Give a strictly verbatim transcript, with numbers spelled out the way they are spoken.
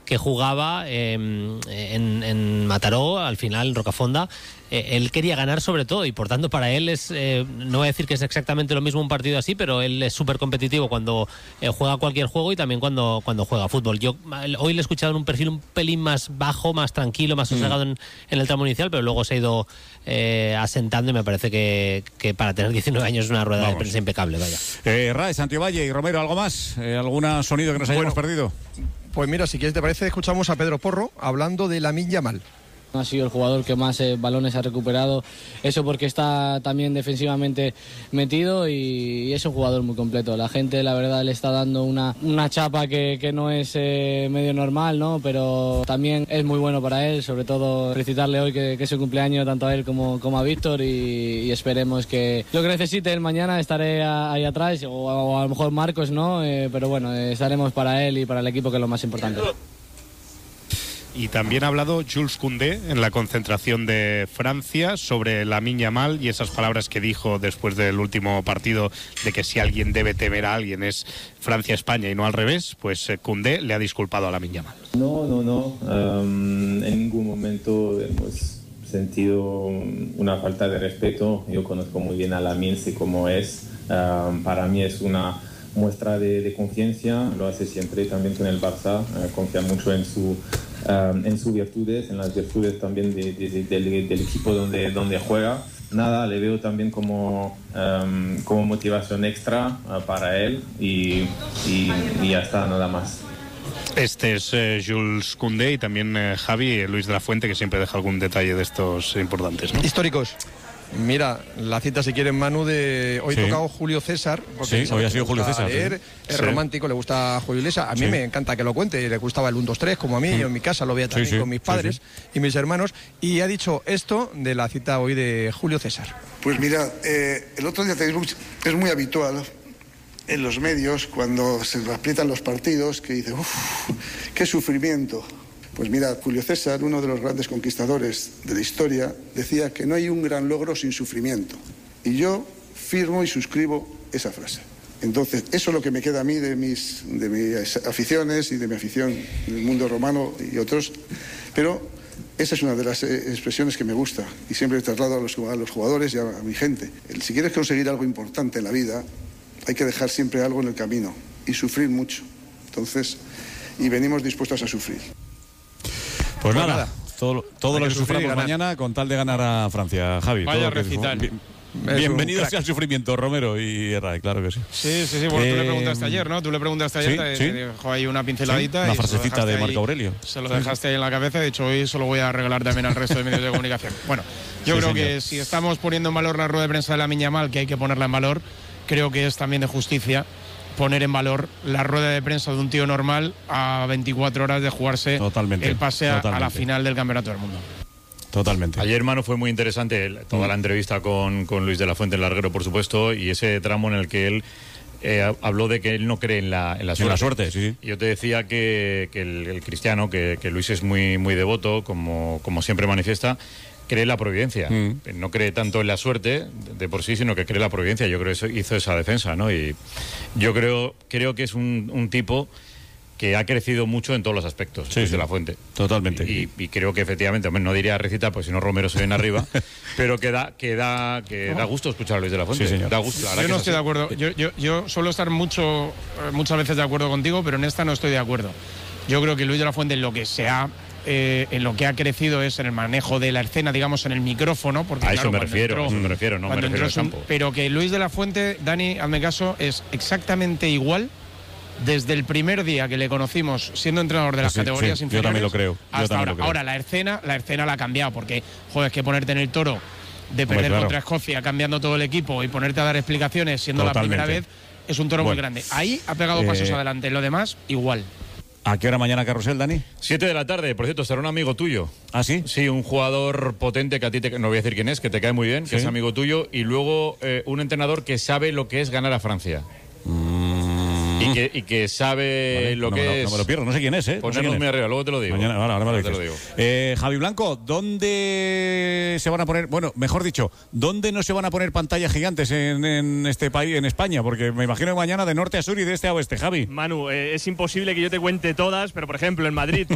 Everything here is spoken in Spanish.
que jugaba eh, en, en Mataró, al final, Rocafonda. Eh, él quería ganar sobre todo y por tanto para él es, eh, no voy a decir que es exactamente lo mismo un partido así, pero él es súper competitivo cuando eh, juega cualquier juego y también cuando, cuando juega fútbol. Yo hoy le he escuchado en un perfil un pelín más bajo, más tranquilo, más sosegado mm. en, en el tramo inicial, pero luego se ha ido eh, asentando y me parece que, que para tener diecinueve años es una rueda Vamos. de prensa impecable. Vaya. Eh, Rae, Santiovalle y Romero, ¿algo más? Eh, ¿Algún sonido que nos hayamos bueno, perdido? Pues mira, si quieres te parece, escuchamos a Pedro Porro hablando de Lamine Yamal. Ha sido el jugador que más eh, balones ha recuperado, eso porque está también defensivamente metido y, y es un jugador muy completo. La gente, la verdad, le está dando una, una chapa que, que no es eh, medio normal, ¿no? Pero también es muy bueno para él, sobre todo felicitarle hoy que, que es su cumpleaños tanto a él como, como a Víctor y, y esperemos que lo que necesite él mañana estaré a, ahí atrás o, o a lo mejor Marcos, ¿no? Eh, pero bueno, eh, estaremos para él y para el equipo, que es lo más importante. Y también ha hablado Jules Koundé en la concentración de Francia sobre Lamine Yamal y esas palabras que dijo después del último partido de que si alguien debe temer a alguien es Francia-España y no al revés, pues Koundé le ha disculpado a Lamine Yamal. No, no, no. Um, en ningún momento hemos sentido una falta de respeto. Yo conozco muy bien a Lamine, sé cómo es. Um, para mí es una muestra de, de confianza, lo hace siempre también con el Barça, uh, confía mucho en su Um, en sus virtudes, en las virtudes también de, de, de, del, del equipo donde, donde juega. Nada, le veo también como, um, como motivación extra uh, para él y, y, y ya está, nada más. Este es eh, Jules Koundé y también eh, Javi, eh, Luis de la Fuente, que siempre deja algún detalle de estos importantes, ¿no? Históricos. Mira, la cita si quieren, Manu, de hoy sí. tocado Julio César. Sí, hoy ha sido Julio César. Leer, sí. Es sí. romántico, le gusta Julio Iglesias. A mí sí. me encanta que lo cuente, le gustaba el uno dos tres como a mí, mm. yo en mi casa lo veía también sí, sí. con mis padres sí, sí. y mis hermanos. Y ha dicho esto de la cita hoy de Julio César. Pues mira, eh, el otro día es muy habitual en los medios cuando se aprietan los partidos que dice, uff, qué sufrimiento. Pues mira, Julio César, uno de los grandes conquistadores de la historia, decía que no hay un gran logro sin sufrimiento. Y yo firmo y suscribo esa frase. Entonces, eso es lo que me queda a mí de mis, de mis aficiones y de mi afición en el mundo romano y otros. Pero esa es una de las expresiones que me gusta y siempre traslado a los, a los jugadores y a, a mi gente. El, si quieres conseguir algo importante en la vida, hay que dejar siempre algo en el camino y sufrir mucho. Entonces, y venimos dispuestos a sufrir. Pues, pues nada, nada, todo, todo lo que, que suframos mañana con tal de ganar a Francia, Javi. Vaya recital. Bien, bienvenidos al sufrimiento, Romero y Ray, claro que sí. Sí, sí, sí, bueno, eh, tú le preguntaste ayer, ¿no? Tú le preguntaste ayer, sí, te, sí. te dejó ahí una pinceladita. Sí, una y frasecita de Marco ahí, Aurelio. Se lo dejaste ahí en la cabeza, de hecho hoy se lo voy a regalar también al resto de medios de comunicación. Bueno, yo sí, creo señor. que si estamos poniendo en valor la rueda de prensa de Lamine Yamal, que hay que ponerla en valor, creo que es también de justicia poner en valor la rueda de prensa de un tío normal a veinticuatro horas de jugarse totalmente, el pase a, a la final del Campeonato del Mundo. Totalmente. Ayer, Manu, fue muy interesante toda mm. la entrevista con, con Luis de la Fuente, el larguero, por supuesto, y ese tramo en el que él eh, habló de que él no cree en la, en la suerte. En la suerte, sí. Y yo te decía que, que el, el cristiano, que, que Luis es muy, muy devoto, como, como siempre manifiesta, cree en la providencia. Mm. No cree tanto en la suerte de por sí, sino que cree en la providencia. Yo creo que eso hizo esa defensa, ¿no? Y yo creo, creo que es un, un tipo que ha crecido mucho en todos los aspectos, sí, desde sí. la Fuente. Totalmente. Y, y creo que efectivamente, no diría recitar, pues si no Romero se viene arriba, pero que da, que da, que da gusto escuchar a Luis de la Fuente. Sí, señor. Da gusto, yo no estoy de acuerdo. Yo, yo, yo suelo estar mucho, muchas veces de acuerdo contigo, pero en esta no estoy de acuerdo. Yo creo que Luis de la Fuente, en lo que se ha Eh, en lo que ha crecido es en el manejo de la escena, digamos, en el micrófono. Porque, a claro, eso me refiero, entró, a eso me refiero, no me refiero al campo. Un, pero que Luis de la Fuente, Dani, hazme caso, es exactamente igual desde el primer día que le conocimos siendo entrenador de las sí, categorías sí, inferiores. Yo también lo creo. Hasta ahora. Lo creo. Ahora, la escena, la escena la ha cambiado, porque, joder, es que ponerte en el toro de perder Hombre, claro. contra Escocia, cambiando todo el equipo y ponerte a dar explicaciones siendo Totalmente. la primera vez, es un toro bueno, muy grande. Ahí ha pegado eh... pasos adelante, lo demás, igual. ¿A qué hora mañana carrusel, Dani? Siete de la tarde, por cierto, será un amigo tuyo. ¿Ah, sí? Sí, un jugador potente que a ti, te, no voy a decir quién es, que te cae muy bien, ¿Sí? que es amigo tuyo, y luego eh, un entrenador que sabe lo que es ganar a Francia. Mm. Y, que, y que sabe vale, lo no que me lo, es... No me lo pierdo, no sé quién es, ¿eh? Ponernos no sé quién muy es. arriba, luego te lo digo. Mañana, ahora, ahora me lo, te lo digo. Eh, Javi Blanco, ¿dónde se van a poner, bueno, mejor dicho, dónde no se van a poner pantallas gigantes en, en este país, en España? Porque me imagino que mañana de norte a sur y de este a oeste, Javi. Manu, eh, es imposible que yo te cuente todas, pero por ejemplo en Madrid...